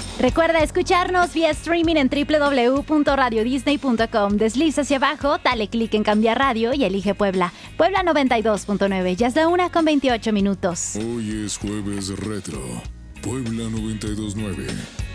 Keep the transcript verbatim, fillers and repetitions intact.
Recuerda escucharnos vía streaming en doble u doble u doble u punto radio disney punto com. Desliza hacia abajo, dale clic en cambiar radio y elige Puebla. Puebla noventa y dos punto nueve, ya es la una con veintiocho minutos. Hoy es jueves retro. Puebla noventa y dos punto nueve.